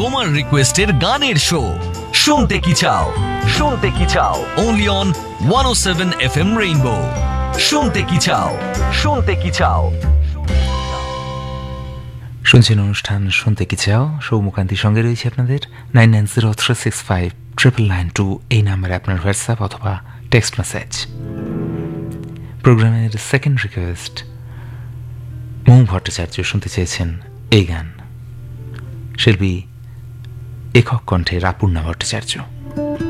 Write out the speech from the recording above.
তোমার রিকোয়েস্টের গানের শো শুনতে কি চাও, শুনতে কি চাও, অনলি অন 107 FM রেইনবো। শুনতে কি চাও, শুনতে কি চাও। শুনছেন অনুষ্ঠান শুনতে কি চাও, সৌমকান্তির সঙ্গে রয়েছে আপনাদের। 9903659992 এই নাম্বারে আপনার হোয়াটসঅ্যাপ অথবা টেক্সট মেসেজ। প্রোগ্রামের সেকেন্ড রিকোয়েস্ট, মৌ ভট্টাচার্য শুনতে চেয়েছেন এই গান। শিল্পী একক কণ্ঠে রাপূর্ণা ভট্টাচার্য।